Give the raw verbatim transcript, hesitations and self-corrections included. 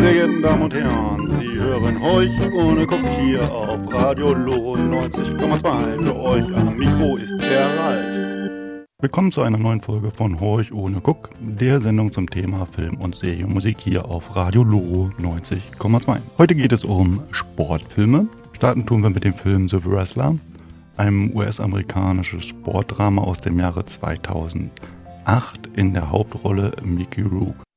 Sehr geehrten Damen und Herren, Sie hören Horch ohne Guck hier auf Radio Loro neunzig Komma zwei. Für euch am Mikro ist der Ralf. Willkommen zu einer neuen Folge von Horch ohne Guck, der Sendung zum Thema Film und Serienmusik hier auf Radio Loro neunzig Komma zwei. Heute geht es um Sportfilme. Starten tun wir mit dem Film The Wrestler, einem U S-amerikanisches Sportdrama aus dem Jahre zweitausendacht, in der Hauptrolle Mickey Rourke.